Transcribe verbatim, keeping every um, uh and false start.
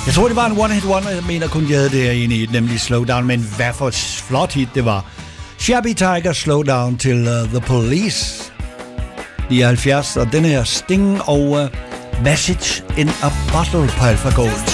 Jeg tror, det var en one-hit wonder. Jeg mener kun, jeg havde det her inde i, nemlig Slow Down. Men hvad for flot hit det var. Shabby Tiger, Slow Down til uh, The Police. nioghalvfjerds, og den her Sting og uh, Message in a Bottle på Alpha Gold.